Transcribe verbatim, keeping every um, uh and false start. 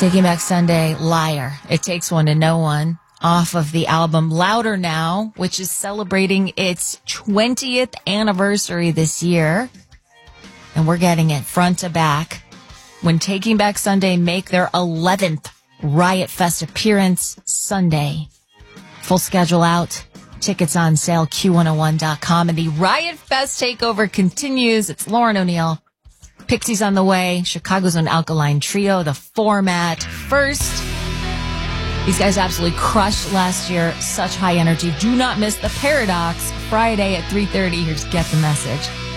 Taking Back Sunday, Liar. It Takes One to Know One, off of the album Louder Now, which is celebrating its twentieth anniversary this year. And we're getting it front to back when Taking Back Sunday make their eleventh Riot Fest appearance Sunday. Full schedule out. Tickets on sale, Q one oh one dot com. And the Riot Fest takeover continues. It's Lauren O'Neill. Pixies on the way. Chicago's own Alkaline Trio. The format first. These guys absolutely crushed last year. Such high energy. Do not miss the Paradox Friday at three thirty. Here's Get the Message.